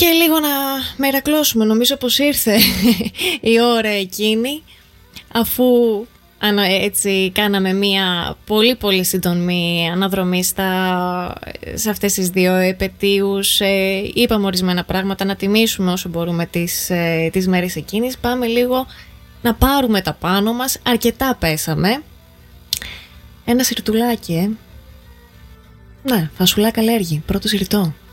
Και λίγο να μερακλώσουμε. Νομίζω πως ήρθε η ώρα εκείνη, αφού έτσι κάναμε μια πολύ πολύ σύντομη αναδρομή σε αυτές τις δύο επετείους. Είπαμε ορισμένα πράγματα, να τιμήσουμε όσο μπορούμε τις μέρες εκείνης. Πάμε λίγο να πάρουμε τα πάνω μας. Αρκετά πέσαμε. Ένα σιρτουλάκι, Ναι, φασουλά καλέργη, πρώτο σιρτό.